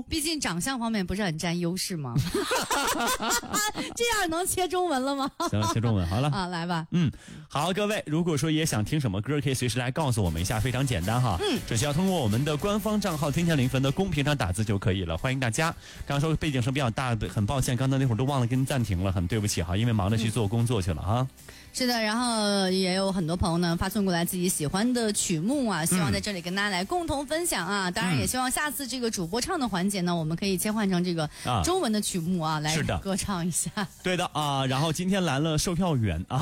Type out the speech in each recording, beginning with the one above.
毕竟长相方面不是很占优势吗？这样能切中文了吗？ 行，切中文好了啊，来吧。 好，各位，如果说也想听什么歌，可以随时来告诉我们一下，非常简单哈。只需要通过我们的官方账号“天天零分”的公屏上打字就可以了。欢迎大家。刚刚说背景声比较大，很抱歉，刚才那会儿都忘了跟暂停了，很对不起哈，因为忙着去做工作去了哈。 是的，然后也有很多朋友呢发送过来自己喜欢的曲目啊，希望在这里跟大家来共同分享啊。当然也希望下次这个主播唱的环节呢，我们可以切换成这个中文的曲目啊，来歌唱一下。 对的啊，然后今天来了售票员啊。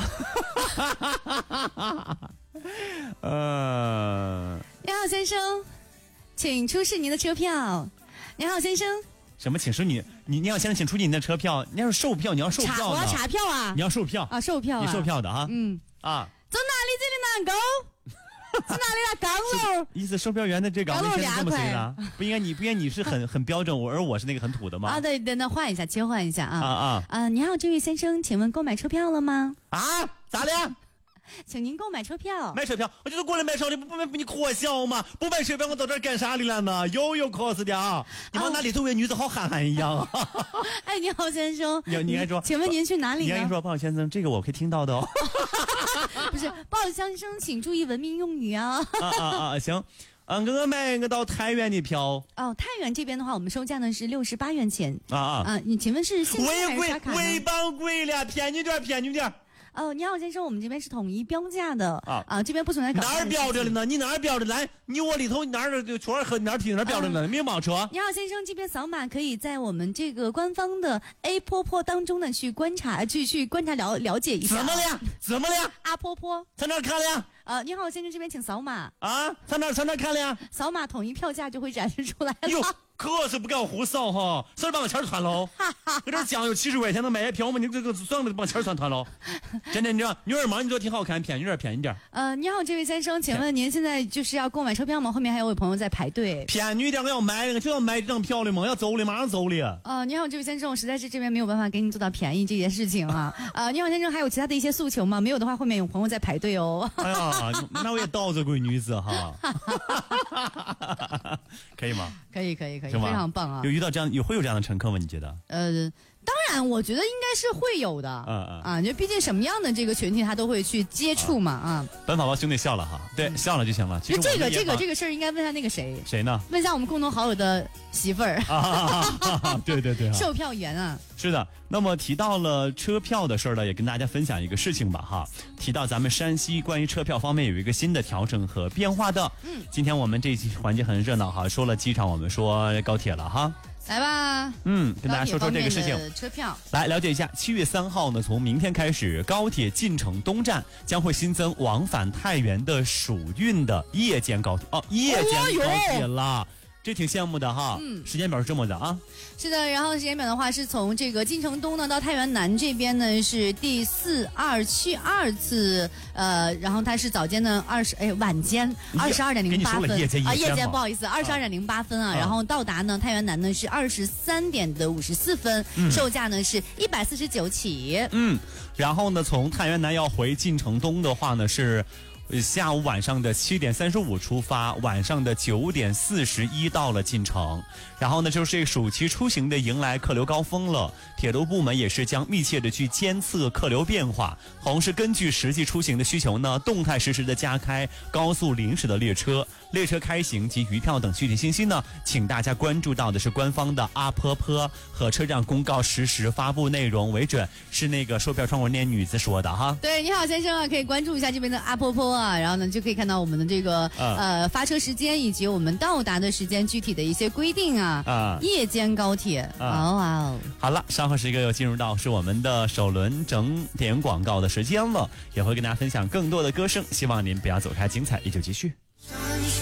你好，先生，请出示您的车票。你好，先生。 什么？请出你要先请出你的车票，你要是售票，你要售票的。 我要查票啊！ 你要售票啊，售票啊！ 你售票的啊？ 走哪里这里难go？去哪里了？港喽！ 意思售票员的这岗位现在这么随了？不应该你是很标准，而我是那个很土的吗？ 啊，对，那换一下，切换一下啊！你好，这位先生，请问购买车票了吗？ 啊，咋的？ 请您购买车票。 买车票？我就是过来买车的，不你可笑吗？不买车票我到这儿干啥的了呢？有可是的啊！你往哪里头，女子好憨憨一样啊！ 哎，你好，先生。 你还说？ 请问您去哪里呢？ 你还说，不好先生，这个我可以听到的哦。 不是，不好先生，请注意文明用语啊！ 行。我买个到太原的票。 哦，太原这边的话，我们售价呢是68元钱。你请问是现金还是刷卡呢？ 微帮贵了，便宜点。 你好，先生，我们这边是统一标价的这边不存在搞。 哪儿标着了呢？你哪儿标着来？你我里头哪儿的圈和哪儿停哪儿标着呢？没有盲车。 你好，先生，这边扫码可以在我们这个官方的 A 婆婆当中呢去观察了解一下。 怎么了？ 阿婆婆在哪儿看了呀？ 你好，先生，这边请扫码啊，在哪儿看了呀？ 扫码统一票价就会展示出来了。 哟，可是不敢胡扫哈，算是把我钱团喽。搁这讲有70块钱能买票吗？你这个算了，把钱团团喽。真的，你这女耳毛你做挺好看，便宜点。 你好，这位先生，请问您现在就是要购买车票吗？后面还有位朋友在排队。 便宜点，我要买，就要买这张票了吗？要走了，马上走了。 你好，这位先生，我实在是这边没有办法给你做到便宜这件事情啊。你好，先生，还有其他的一些诉求吗？没有的话，后面有朋友在排队哦。 哎呀，那我也倒着闺女子哈。可以吗？ 可以，非常棒啊！ 会有这样的乘客吗？你觉得？ 当然，我觉得应该是会有的。就毕竟什么样的这个群体他都会去接触嘛。 本宝宝兄弟笑了哈，对，笑了就行了。其实这个事儿应该问下那个谁呢？ 问一下我们共同好友的媳妇儿。 对， 售票员啊。 是的，那么提到了车票的事儿呢，也跟大家分享一个事情吧哈。提到咱们山西关于车票方面有一个新的调整和变化的。今天我们这一期环节很热闹哈，说了机场，我们说高铁了哈。 来吧， 跟大家说说这个事情。 车票来了解一下，7月3号呢，从明天开始，高铁进城东站将会新增往返太原的蜀运的夜间高铁夜间高铁啦。这挺羡慕的哈。时间表是这么的啊。 是的，然后时间表的话是从这个进城东呢到太原南这边呢是第4272次，然后它是早间呢晚间22:08分夜间不好意思22:08分啊，然后到达呢太原南呢是23:54分，售价呢是149起。 然后呢从太原南要回进城东的话呢是下午晚上的7点35出发，晚上的9点41到了进城。然后呢，就是这个暑期出行的迎来客流高峰了。铁路部门也是将密切的去监测客流变化，同时根据实际出行的需求呢，动态实时的加开高速临时的列车。列车开行及余票等具体信息呢，请大家关注到的是官方的阿婆婆和车站公告实时发布内容为准，是那个售票窗口那女子说的哈。 对，你好先生啊，可以关注一下这边的阿婆婆啊，然后呢就可以看到我们的这个发车时间以及我们到达的时间具体的一些规定啊。夜间高铁好了，稍后时刻又进入到是我们的首轮整点广告的时间了，也会跟大家分享更多的歌声，希望您不要走开，精彩依旧继续。